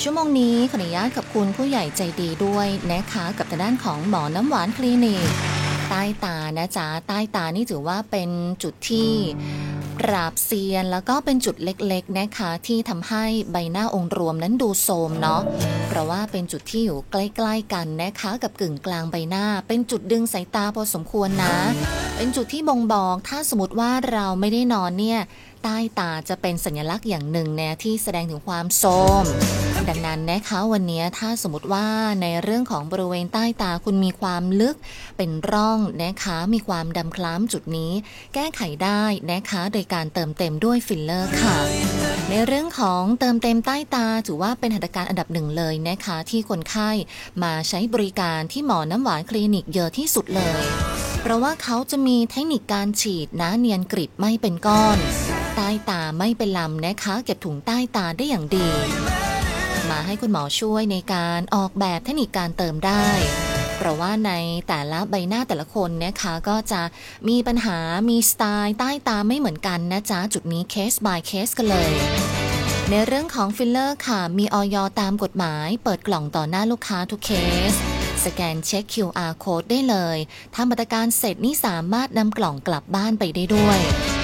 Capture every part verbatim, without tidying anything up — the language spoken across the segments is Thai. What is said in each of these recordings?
ชั่วโมงนี้ขออนุญาตขอบคุณผู้ใหญ่ใจดีด้วยนะคะกับทางด้านของหมอน้ำหวานคลินิกใต้ตานะจ๊ะใต้ตานี่ถือว่าเป็นจุดที่ปราบเซียนแล้วก็เป็นจุดเล็กๆนะคะที่ทำให้ใบหน้าองค์รวมนั้นดูโทรมเนาะเพราะว่าเป็นจุดที่อยู่ใกล้ๆกันนะคะกับกึ่งกลางใบหน้าเป็นจุดดึงสายตาพอสมควรนะเป็นจุดที่บ่งบอกถ้าสมมติว่าเราไม่ได้นอนเนี่ยใต้ตาจะเป็นสัญลักษณ์อย่างหนึ่งเนี่ยที่แสดงถึงความโทรมดังนั้นนะคะวันนี้ถ้าสมมติว่าในเรื่องของบริเวณใต้ตาคุณมีความลึกเป็นร่องนะคะมีความดำคล้ำจุดนี้แก้ไขได้นะคะโดยการเติมเต็มด้วยฟิลเลอร์ค่ะในเรื่องของเติมเต็มใต้ตาถือว่าเป็นหัตถการอันดับหนึ่งเลยนะคะที่คนไข้มาใช้บริการที่หมอน้ำหวานคลินิกเยอะที่สุดเลยเพราะว่าเขาจะมีเทคนิคการฉีดนะเนียนกริบไม่เป็นก้อนใต้ตาไม่เป็นลำนะคะเก็บถุงใต้ตาได้อย่างดีมาให้คุณหมอช่วยในการออกแบบเทคนิคการเติมได้เพราะว่าในแต่ละใบหน้าแต่ละคนนะคะก็จะมีปัญหามีสไตล์ใต้ตาไม่เหมือนกันนะจ๊ะจุดนี้เคส by เคสกันเลยในเรื่องของฟิลเลอร์ค่ะมีอย.ตามกฎหมายเปิดกล่องต่อหน้าลูกค้าทุกเคสสแกนเช็ค คิว อาร์ Code ได้เลยทำมาตรการเสร็จนี่สามารถนำกล่องกลับบ้านไปได้ด้วย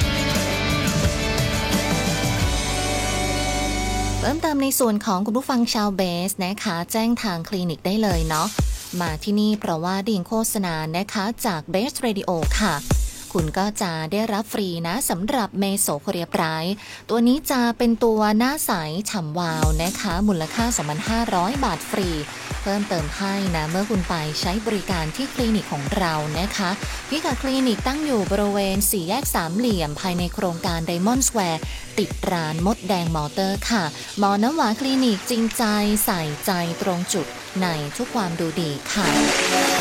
เพิ่มเติมในส่วนของคุณผู้ฟังชาวเบสนะคะแจ้งทางคลินิกได้เลยเนาะมาที่นี่เพราะว่าได้ยินโฆษณานะคะจากเบสเรดิโอค่ะคุณก็จะได้รับฟรีนะสำหรับเมโซโคเรียไพรส์ตัวนี้จะเป็นตัวหน้าใสฉ่ำวาวนะคะมูลค่า สองพันห้าร้อย บาทฟรีเพิ่มเติมให้นะเมื่อคุณไปใช้บริการที่คลินิกของเรานะคะพิกัดคลินิกตั้งอยู่บริเวณสี่แยกสามเหลี่ยมภายในโครงการไดมอนด์สแควร์ติดร้านมดแดงมอเตอร์ค่ะหมอน้ำหวานคลินิกจริงใจใส่ใจตรงจุดในทุกความดูดีค่ะ